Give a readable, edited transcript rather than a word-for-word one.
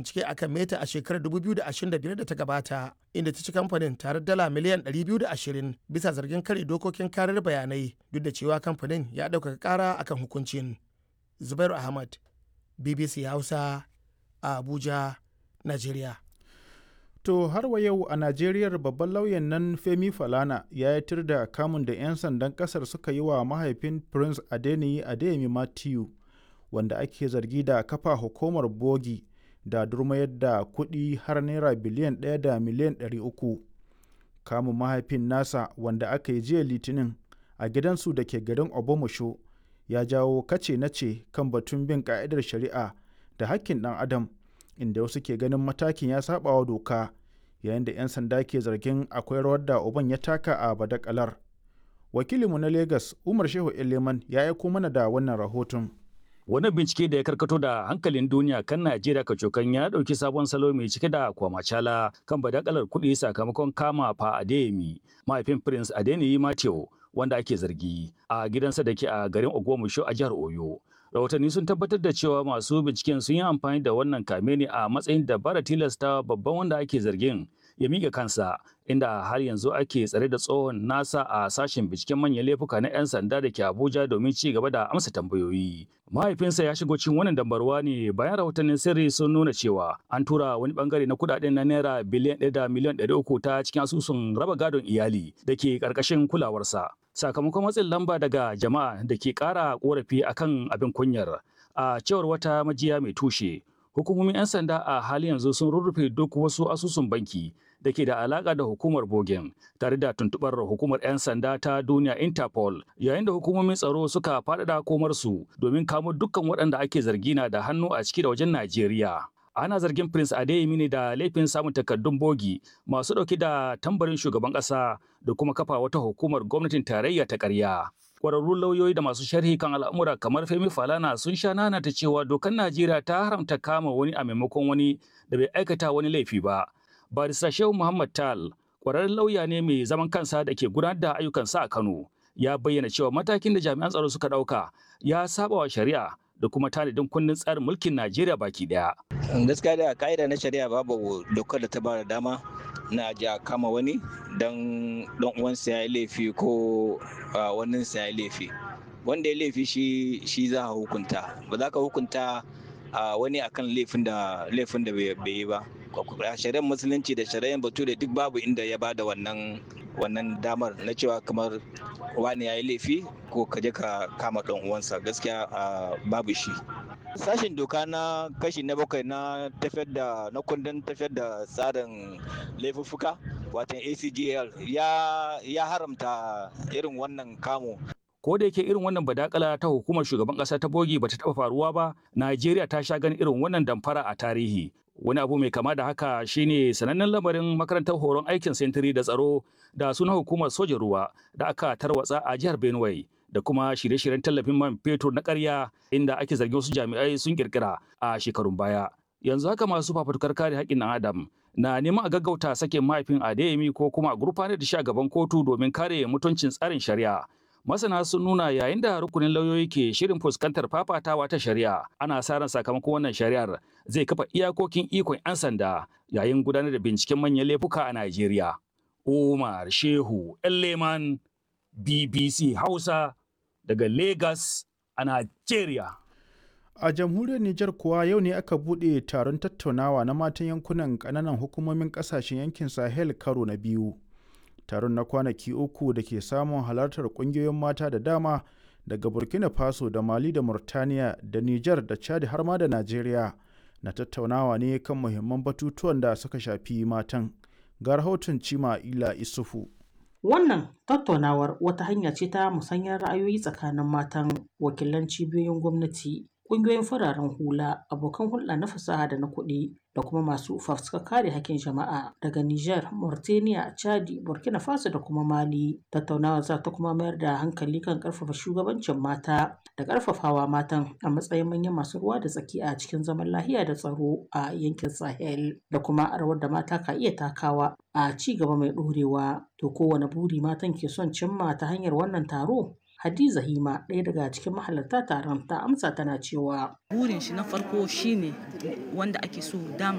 bincike akan Meta a shekarar 2025 da ta gabata, inda ta ci kamfanin tare dala miliyan 220 bisa zargin kare dokokin kariyar bayanai, duk da cewa kamfanin ya ɗaukaka ƙara akan hukuncin. Zubairu Ahmad, BBC Hausa, a Abuja, Najeriya. To har wa yau a Najeriyar babban lauyan nan Femi Falana ya yi tir da kamun da 'yan sandan kasar suka yi wa mahaifin Prince Adeyemi Matthew, wanda ake zargi da kafa hukumar bogi da durmayar da kuɗi har naira biliyan 1 da miliyan 300. Kamun mahaifin nasa wanda aka yi jiya Litinin a gidansu da ke garin Obomosho ya jawo kace nace kan batun bin ka'idar shari'a da hakkin ɗan adam, inda wasu ke ganin matakin ya sabawa doka, yayin da 'yan sanda ke zargin akwai rawar da uban ya taka a badakalar. Wakilinmu na Legas Umar Shehu Eleman ya aiko mana da wannan rahoton. Wani bincike da ya karkato da hankalin duniya kan Najeriya kacokan ya ɗauki sabon salo mai cike da kwamacala kan badakalar kuɗi sakamakon kama fa Adeyemi, mahaifin Prince Adeyemi Matthew, wanda ake zargi a gidansa da ke a garin Ogbomoso a jihar Oyo. Rahotanni sun tabbatar da cewa masu binciken sun yi amfani da wannan kame ne a matsayin dabara tilasta babban wanda ake zargin ya miƙa kansa, inda har yanzu ake tsare da tsohon nasa a sashen binciken manyan laifuka na 'yan sanda da ke Abuja domin ci gaba da amsa tambayoyi. Mahaifinsa ya shigo cikin wannan dambarwa ne bayan rahotannin sirri sun nuna cewa an tura wani bangare na kudaden na naira biliyan 1 da miliyan 300 ta cikin asusun raba gadon iyali da ke ƙarƙashin kulawarsa. Sakamakon matsin lamba daga jama'a da ke ƙara ƙorafi akan abin kunyar, a cewar wata majiya mai tushe, hukumomin 'yan sanda a halin yanzu sun rurrufe duk wasu asusun banki da ke da alaƙa da hukumar Bogen, tare da tuntuɓar hukumar 'yan sanda ta duniya Interpol, yayin da hukumomin tsaro suka faɗaɗa komarsu domin kamo dukkan waɗanda ake zargi na da hannu a ciki da wajen Najeriya. Ana zargin Prince Adeyemi ne da laifin samun takardun bogi masu ɗauke da tambarin shugaban ƙasa da kuma kafa wata hukumar gwamnatin tarayya ta ƙarya. Kwararrun lauyoyi da masu sharhi kan al'amura kamar Femi Falana sun sha nanata cewa dokar Najeriya ta haramta kama wani a maimakon wani da bai aikata wani laifi ba. Barista Shehu Muhammad Tal, kwararren lauya ne mai zaman kansa da ke gudanar da ayyukansa a Kano, ya bayyana cewa matakin da jami'an tsaro suka ɗauka ya saba wa shari'a da kuma tanadin kundin tsarin mulkin Najeriya baki daya. Gaskiya da ka'ida na shari'a babu dokar da ta ba da dama na ji a kama wani don uwansa ya yi laifi ko waninsa ya yi laifi. Wanda ya laifi shi za a hukunta, ba za ka hukunta wani akan laifin da bai yi ba. Shari'ar musulunci da shari'ar bature duk babu inda ya ba da wannan damar na cewa kamar wani ya yi laifi ko ka je ka kama ɗan uwansa, gaskiya babu shi. Sashen doka na kashi na 7 na kundin tafiyar da tsarin laifuffuka watan ACGL ya haramta irin wannan kamo. Ko da yake irin wannan badakala ta hukumar shugaban ƙasa ta bogi bata taɓa faruwa ba, Najeriya ta sha ganin irin wannan damfara a tarihi. Wani abu mai kama da haka shine sanannen lamarin makarantar horon aikin sentiri da tsaro da sunan hukumar sojin ruwa da aka tarwatsa a jihar Benue, da kuma shirye-shiryen tallafin man fetur na ƙarya inda ake zargin wasu jami'ai sun kirkira a shekarun baya. Yanzu haka masu fafutukar kare haƙƙin ɗan adam na neman a gaggauta sakin mahaifin Adeyemi ko kuma a gurfanar da shi a gaban kotu domin kare mutuncin tsarin shari'a. Masana sun nuna yayin da rukunin lauyoyi ke shirin fuskantar fafatawa ta shari'a, ana sa ran sakamakon wannan shari'ar zai kafa iyakokin ikon 'yan sanda yayin gudanar da binciken manyan laifuka a Najeriya. Umar Shehu Eleman, BBC Hausa daga Lagos a Najeriya. A jamhuriyar Nijar kuwa yau ne aka buɗe taron tattaunawa na matan yankunan ƙananan hukumomin ƙasashen yankin Sahel karo na biyu. Taron na kwanaki 3 da ke samun halartar ƙungiyoyin mata da dama daga Burkina Faso da Mali da Murtaniya da Nijar da Chad har ma da Najeriya na tattaunawa ne kan muhimman batutuwan da suka shafi matan. Ga rahoton Cima Ila Isufu. Wannan tattaunawar wata hanya ce ta musanyar ra'ayoyi tsakanin matan, wakilan cibiyoyin gwamnati, ƙungiyoyin fararen hula, abokan hulɗa na fasaha da na kuɗi, da kuma masu fafutukar kare hakkin jama'a daga Nijar, Mauritania, Chadi, Burkina Faso da kuma Mali. Tattaunawar za ta kuma mayar da hankali kan ƙarfafa shugabancin mata da ƙarfafawa matan a matsayin manyan masu ruwa da tsaki a cikin zaman lafiya da tsaro a yankin Sahel, da kuma rawar da mata ka iya takawa a ci gaba mai ɗorewa. To kowane buri matan ke son cimma ta hanyar wannan taro? Hadiza Hima, ɗaya daga cikin mahalarta taron, ta amsa tana cewa burin shi na farko shine wanda ake so dama